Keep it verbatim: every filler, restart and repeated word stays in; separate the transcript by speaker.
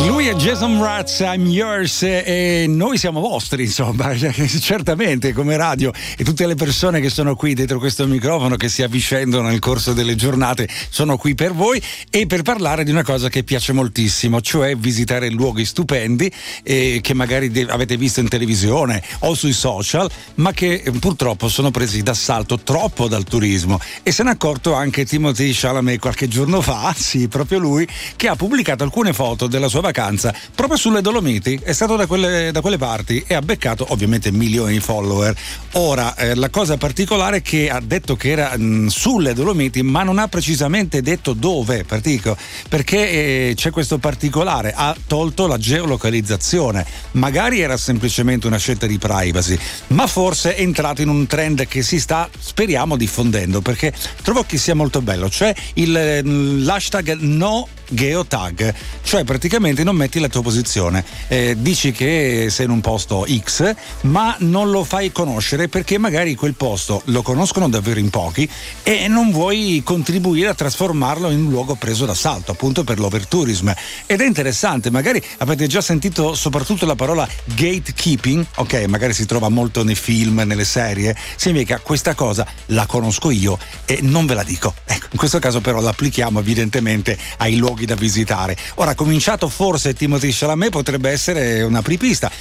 Speaker 1: Lui è Jason Mraz, I'm Yours, e noi siamo vostri, insomma, certamente come radio, e tutte le persone che sono qui dietro questo microfono, che si avvicendano nel corso delle giornate, sono qui per voi e per parlare di una cosa che piace moltissimo, cioè visitare luoghi stupendi eh, che magari de- avete visto in televisione o sui social, ma che eh, purtroppo sono presi d'assalto troppo dal turismo. E se n'è accorto anche Timothée Chalamet qualche giorno fa, sì, proprio lui, che ha pubblicato alcune foto della sua vacanza proprio sulle Dolomiti. È stato da quelle, da quelle parti e ha beccato ovviamente milioni di follower. Ora eh, la cosa particolare è che ha detto che era mh, sulle Dolomiti, ma non ha precisamente detto dove, pratico, perché eh, c'è questo particolare: ha tolto la geolocalizzazione. Magari era semplicemente una scelta di privacy, ma forse è entrato in un trend che si sta, speriamo, diffondendo, perché trovo che sia molto bello, cioè il, l'hashtag no geotag, cioè praticamente non metti la tua posizione, eh, dici che sei in un posto X ma non lo fai conoscere perché magari quel posto lo conoscono davvero in pochi e non vuoi contribuire a trasformarlo in un luogo preso d'assalto, appunto per l'overtourism. Ed è interessante, magari avete già sentito soprattutto la parola gatekeeping, ok, magari si trova molto nei film, nelle serie, significa questa cosa la conosco io e non ve la dico. Ecco, in questo caso però l'applichiamo evidentemente ai luoghi da visitare. Ora, cominciato forse Timothée Chalamet, potrebbe essere una apripista,